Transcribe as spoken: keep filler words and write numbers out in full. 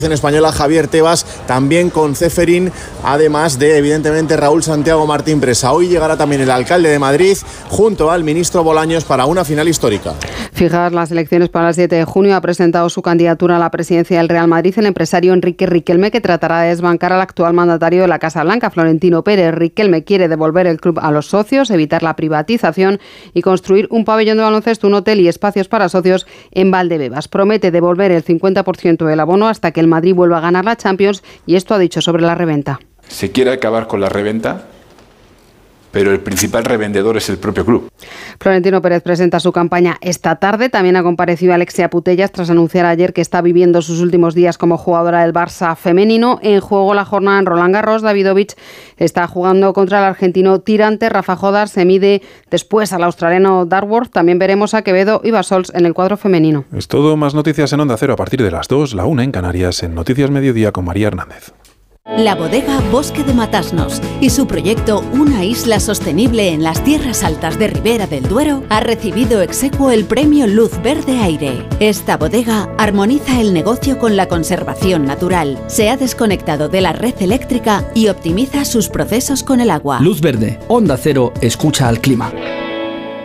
Española Javier Tebas, también con Ceferín, además de evidentemente Raúl Santiago Martín Presa. Hoy llegará también el alcalde de Madrid junto al ministro Bolaños para una final histórica. Fijadas las elecciones para el siete de junio, ha presentado su candidatura a la presidencia del Real Madrid el empresario Enrique Riquelme, que tratará de desbancar al actual mandatario de la Casa Blanca, Florentino Pérez. Riquelme quiere devolver el club a los socios, evitar la privatización y construir un pabellón de baloncesto, un hotel y espacios para socios en Valdebebas. Promete devolver el cincuenta por ciento del abono hasta que el Madrid vuelva a ganar la Champions, y esto ha dicho sobre la reventa. Se quiere acabar con la reventa, pero el principal revendedor es el propio club. Florentino Pérez presenta su campaña esta tarde. También ha comparecido Alexia Putellas tras anunciar ayer que está viviendo sus últimos días como jugadora del Barça femenino. En juego la jornada en Roland Garros. Davidovich está jugando contra el argentino tirante. Rafa Jodar se mide después al australiano Darworth. También veremos a Quevedo y Basols en el cuadro femenino. Es todo. Más noticias en Onda Cero a partir de las dos, la una en Canarias, en Noticias Mediodía con María Hernández. La bodega Bosque de Matasnos y su proyecto Una isla sostenible en las tierras altas de Ribera del Duero ha recibido exequo el premio Luz Verde Aire. Esta bodega armoniza el negocio con la conservación natural, se ha desconectado de la red eléctrica y optimiza sus procesos con el agua. Luz Verde, Onda Cero, escucha al clima.